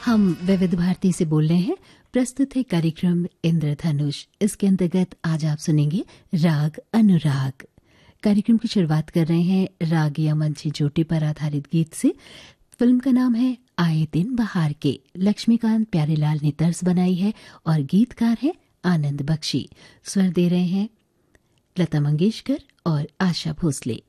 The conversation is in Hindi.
हम विविध भारती से बोल रहे हैं। प्रस्तुत है कार्यक्रम इंद्रधनुष। इसके अंतर्गत आज आप सुनेंगे राग अनुराग। कार्यक्रम की शुरुआत कर रहे हैं राग या मंची जोटी पर आधारित गीत से। फिल्म का नाम है आए दिन बहार के। लक्ष्मीकांत प्यारेलाल ने तर्ज बनाई है और गीतकार है आनंद बख्शी। स्वर दे रहे हैं लता मंगेशकर और आशा भोसले।